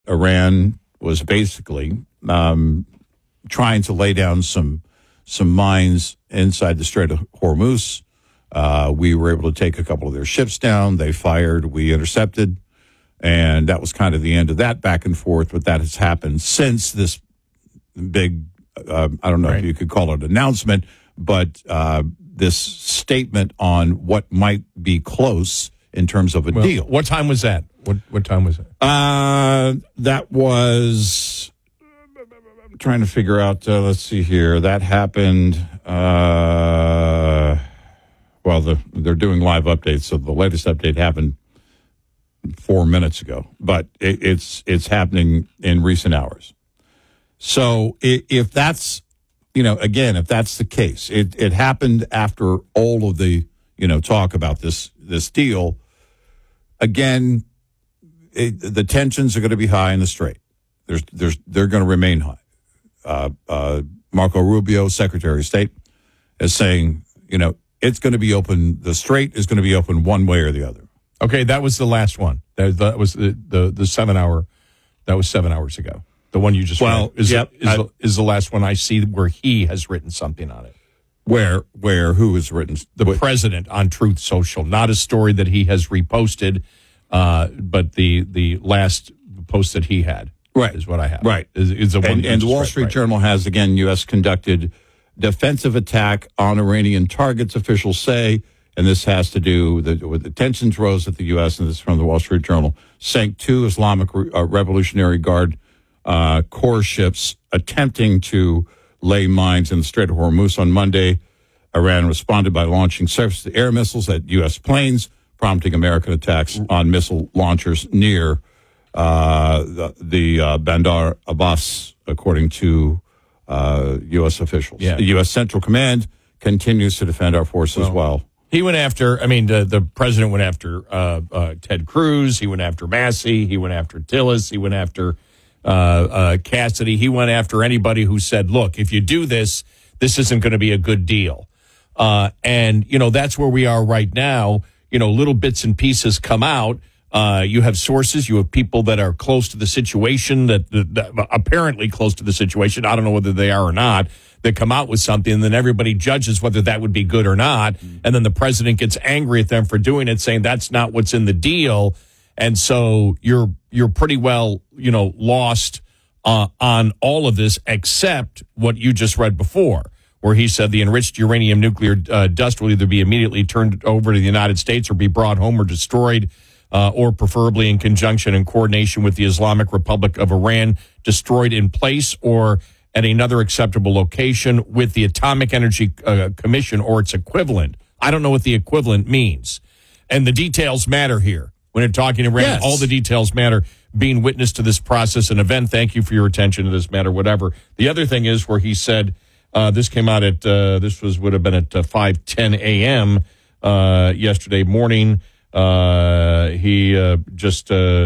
Iran was basically trying to lay down some mines inside the Strait of Hormuz. We were able to take a couple of their ships down. They fired. We intercepted. And that was kind of the end of that back and forth. But that has happened since this big, I don't know if you could call it announcement, but this statement on what might be close in terms of a deal. What time was that? What time was it? That was, I'm trying to figure out, let's see here. That happened, they're doing live updates, so the latest update happened 4 minutes ago, but it's happening in recent hours. So if that's, if that's the case, it happened after all of the, talk about this deal. Again, the tensions are going to be high in the Strait. They're going to remain high. Marco Rubio, Secretary of State, is saying, it's going to be open. The Strait is going to be open one way or the other. Okay, that was the last one. That was the 7 hour. That was 7 hours ago. The one you just read is the last one I see where he has written something on it. Where who has written? The president on Truth Social. Not a story that he has reposted, but the last post that he had. Right. Is what I have. Right. Is the one and the Wall Street Journal has, again, U.S. conducted defensive attack on Iranian targets, officials say. And this has to do with the tensions rose at the U.S., and this is from the Wall Street Journal, sank 2 Islamic Revolutionary Guard core ships attempting to lay mines in the Strait of Hormuz on Monday. Iran responded by launching surface-to-air missiles at U.S. planes, prompting American attacks on missile launchers near the Bandar Abbas, according to U.S. officials. Yeah. The U.S. Central Command continues to defend our forces well. He went after, the president went after Ted Cruz. He went after Massey. He went after Tillis. He went after Cassidy. He went after anybody who said, look, if you do this, this isn't going to be a good deal. And that's where we are right now. Little bits and pieces come out. You have sources. You have people that are close to the situation, that apparently close to the situation. I don't know whether they are or not. That come out with something, and then everybody judges whether that would be good or not. And then the president gets angry at them for doing it, saying that's not what's in the deal. And so you're pretty well, lost on all of this, except what you just read before, where he said the enriched uranium nuclear dust will either be immediately turned over to the United States or be brought home or destroyed, or preferably in conjunction and coordination with the Islamic Republic of Iran, destroyed in place or at another acceptable location with the Atomic Energy Commission or its equivalent. I don't know what the equivalent means. And the details matter here. When you're talking Iran, yes. All the details matter. Being witness to this process and event, thank you for your attention to this matter, whatever. The other thing is where he said, this came out at, would have been at 5:10 a.m. Yesterday morning. He just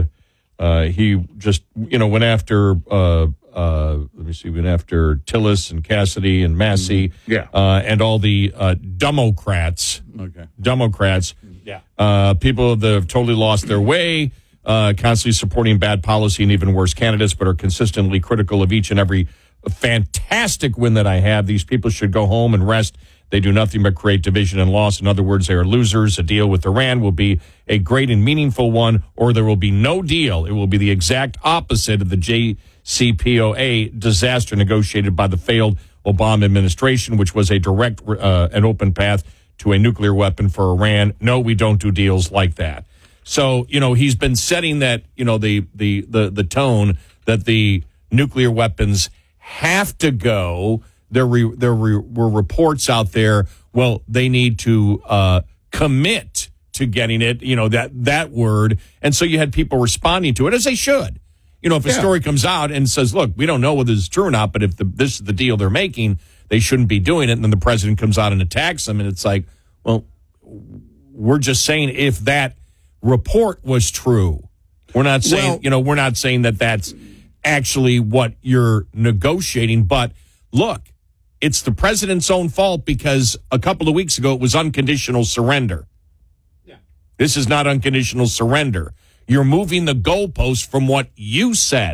went after, went after Tillis and Cassidy and Massey, and all the Democrats. Okay. Democrats. Yeah. People that have totally lost their way, constantly supporting bad policy and even worse candidates, but are consistently critical of each and every fantastic win that I have. These people should go home and rest. They do nothing but create division and loss. In other words, they are losers. A deal with Iran will be a great and meaningful one, or there will be no deal. It will be the exact opposite of the JCPOA disaster negotiated by the failed Obama administration, which was a direct and open path to a nuclear weapon for Iran. No, we don't do deals like that. So, he's been setting that, the tone that the nuclear weapons have to go. There were reports out there, well, they need to commit to getting it, that word. And so you had people responding to it, as they should. If a story comes out and says, look, we don't know whether it's true or not, but if this is the deal they're making, they shouldn't be doing it. And then the president comes out and attacks them. And it's like, well, we're just saying if that report was true. We're not saying, we're not saying that that's actually what you're negotiating. But look, it's the president's own fault because a couple of weeks ago it was unconditional surrender. Yeah. This is not unconditional surrender. You're moving the goalpost from what you said.